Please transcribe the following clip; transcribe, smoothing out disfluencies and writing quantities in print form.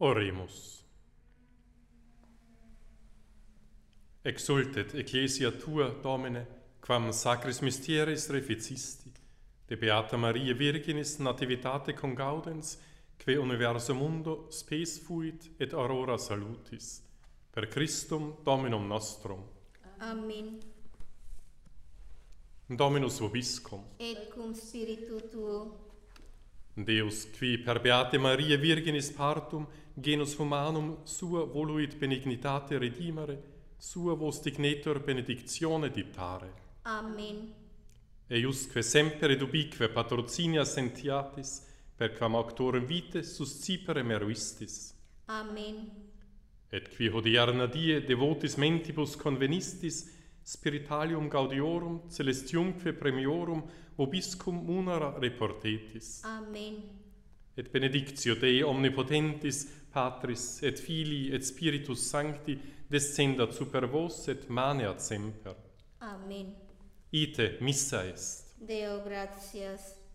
Oremus. Exultet ecclesia tua, Domine, quam sacris mysteris reficisti, de beata Maria Virginis nativitate congaudens, que universum mundo spes fuit et aurora salutis, per Christum Dominum nostrum. Amen. Dominus vobiscum. Et cum spiritu tuo. Deus, qui per beate Maria Virginis partum genus humanum sua voluit benignitate redimere, sua vos dignetur benedictione dictare. Amen. Eiusque semper ed ubique patrocinia sentiatis, per quam auctorem vitae suscipere meruistis. Amen. Et qui hodierna die devotis mentibus convenistis, spiritalium gaudiorum, celestiumque premiorum, vobiscum munera reportetis. Amen. Et benedictio Dei omnipotentis, Patris, et Filii, et Spiritus Sancti, descendat super vos, et maneat semper. Amen. Ite missa est. Deo gratias.